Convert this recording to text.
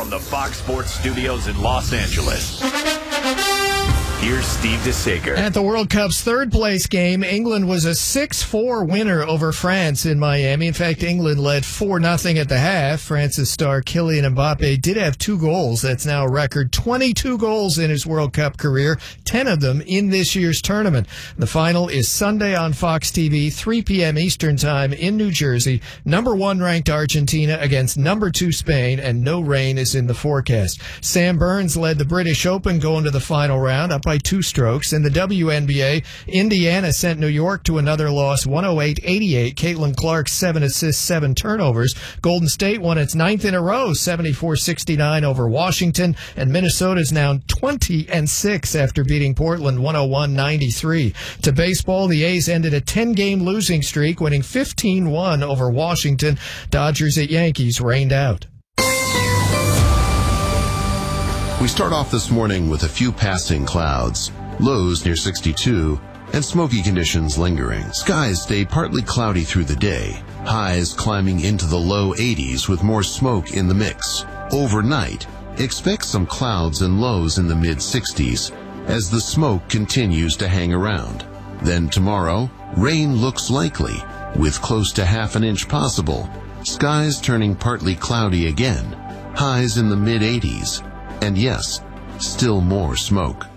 from the Fox Sports Studios in Los Angeles, here's Steve DeSager. At the World Cup's third-place game, England was a 6-4 winner over France in Miami. In fact, England led 4-0 at the half. France's star Kylian Mbappe did have 2 goals. That's now a record 22 goals in his World Cup career, 10 of them in this year's tournament. The final is Sunday on Fox TV, 3 p.m. Eastern Time in New Jersey. Number 1 ranked Argentina against number 2 Spain, and no rain is in the forecast. Sam Burns led the British Open going to the final round, up by 2 strokes. In the WNBA, Indiana sent New York to another loss, 108-88. Caitlin Clark, 7 assists, 7 turnovers. Golden State won its 9th in a row, 74-69 over Washington. And Minnesota's now 20-6 after beating Portland 101-93. To baseball, the A's ended a 10-game losing streak, winning 15-1 over Washington. Dodgers at Yankees rained out. We start off this morning with a few passing clouds, lows near 62, and smoky conditions lingering. Skies stay partly cloudy through the day, highs climbing into the low 80s with more smoke in the mix. Overnight, expect some clouds and lows in the mid-60s as the smoke continues to hang around. Then tomorrow, rain looks likely, with close to half an inch possible. Skies turning partly cloudy again, highs in the mid-80s. And yes, still more smoke.